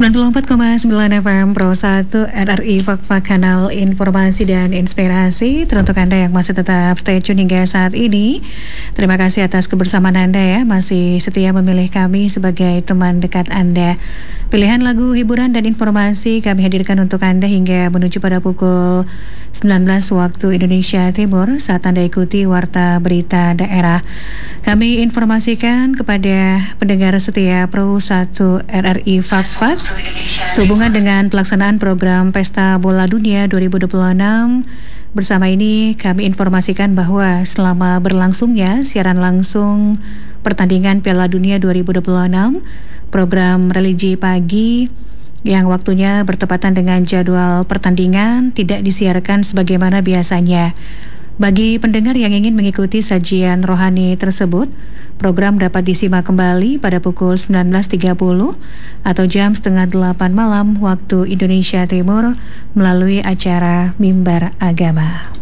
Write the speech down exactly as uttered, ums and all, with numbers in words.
sembilan puluh empat koma sembilan F M Pro satu R R I Fakta Kanal Informasi dan Inspirasi. Teruntuk Anda yang masih tetap stay tune hingga saat ini, terima kasih atas kebersamaan Anda ya. Masih setia memilih kami sebagai teman dekat Anda. Pilihan lagu, hiburan, dan informasi kami hadirkan untuk Anda hingga menuju pada pukul sembilan belas waktu Indonesia Timur saat Anda ikuti Warta Berita Daerah. Kami informasikan kepada pendengar setia Pro satu R R I Fakta sehubungan dengan pelaksanaan program Pesta Bola Dunia dua ribu dua puluh enam. Bersama ini kami informasikan bahwa selama berlangsungnya siaran langsung pertandingan Piala Dunia dua ribu dua puluh enam, program religi pagi yang waktunya bertepatan dengan jadwal pertandingan tidak disiarkan sebagaimana biasanya. Bagi pendengar yang ingin mengikuti sajian rohani tersebut, program dapat disimak kembali pada pukul sembilan belas tiga puluh atau jam setengah delapan malam waktu Indonesia Timur melalui acara Mimbar Agama.